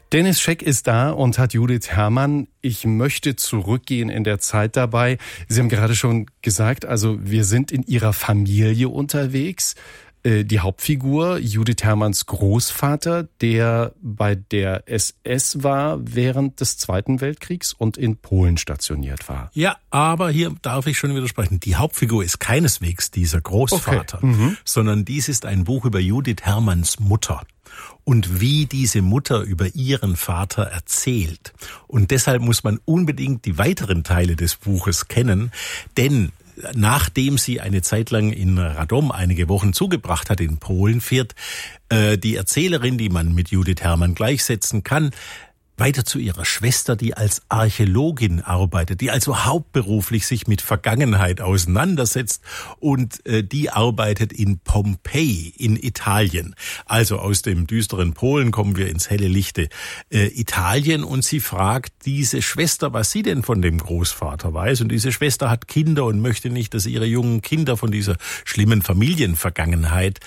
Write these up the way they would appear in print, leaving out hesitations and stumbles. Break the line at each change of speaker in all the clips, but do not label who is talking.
Dennis Scheck ist da und hat Judith Herrmann. Ich möchte zurückgehen in der Zeit dabei. Sie haben gerade schon gesagt, also wir sind in Ihrer Familie unterwegs. Die Hauptfigur, Judith Herrmanns Großvater, der bei der SS war während des Zweiten Weltkriegs und in Polen stationiert war.
Ja, aber hier darf ich schon widersprechen. Die Hauptfigur ist keineswegs dieser Großvater, sondern dies ist ein Buch über Judith Herrmanns Mutter und wie diese Mutter über ihren Vater erzählt. Und deshalb muss man unbedingt die weiteren Teile des Buches kennen, denn nachdem sie eine Zeit lang in Radom einige Wochen zugebracht hat, in Polen, fährt die Erzählerin, die man mit Judith Herrmann gleichsetzen kann, weiter zu ihrer Schwester, die als Archäologin arbeitet, die also hauptberuflich sich mit Vergangenheit auseinandersetzt und die arbeitet in Pompeji in Italien. Also aus dem düsteren Polen kommen wir ins helle Lichte Italien und sie fragt diese Schwester, was sie denn von dem Großvater weiß. Und diese Schwester hat Kinder und möchte nicht, dass ihre jungen Kinder von dieser schlimmen Familienvergangenheit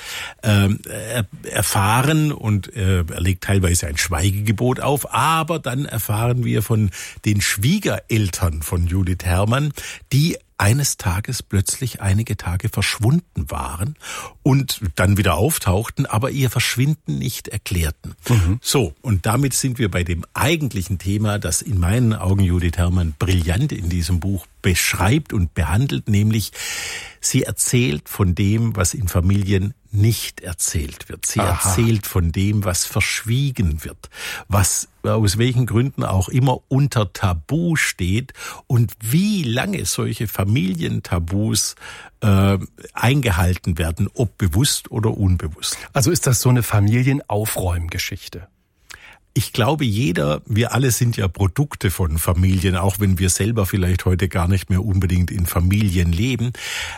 erfahren und er legt teilweise ein Schweigegebot auf. Aber dann erfahren wir von den Schwiegereltern von Judith Herrmann, die eines Tages plötzlich einige Tage verschwunden waren und dann wieder auftauchten, aber ihr Verschwinden nicht erklärten. So, und damit sind wir bei dem eigentlichen Thema, das in meinen Augen Judith Herrmann brillant in diesem Buch beschreibt und behandelt, nämlich sie erzählt von dem, was in Familien nicht erzählt wird. Sie erzählt von dem, was verschwiegen wird, was aus welchen Gründen auch immer unter Tabu steht und wie lange solche Familientabus eingehalten werden, ob bewusst oder unbewusst.
Also ist das so eine Familienaufräumgeschichte?
Ich glaube, wir alle sind ja Produkte von Familien, auch wenn wir selber vielleicht heute gar nicht mehr unbedingt in Familien leben.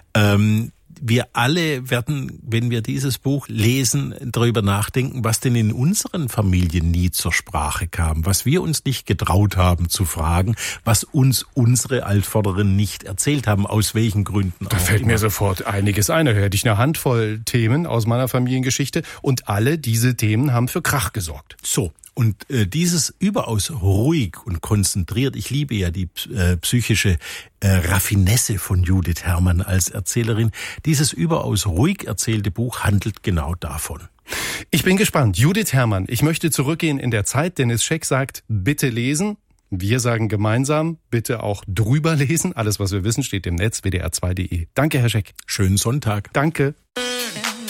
Wir alle werden, wenn wir dieses Buch lesen, darüber nachdenken, was denn in unseren Familien nie zur Sprache kam, was wir uns nicht getraut haben zu fragen, was uns unsere Altvorderen nicht erzählt haben, aus welchen Gründen
auch. Da fällt mir sofort einiges ein. Da hätte ich eine Handvoll Themen aus meiner Familiengeschichte und alle diese Themen haben für Krach gesorgt.
So. Und dieses überaus ruhig und konzentriert, ich liebe ja die psychische Raffinesse von Judith Herrmann als Erzählerin, dieses überaus ruhig erzählte Buch handelt genau davon.
Ich bin gespannt. Judith Herrmann, ich möchte zurückgehen in der Zeit. Dennis Scheck sagt, bitte lesen. Wir sagen gemeinsam, bitte auch drüber lesen. Alles, was wir wissen, steht im Netz, wdr2.de. Danke, Herr Scheck.
Schönen Sonntag.
Danke.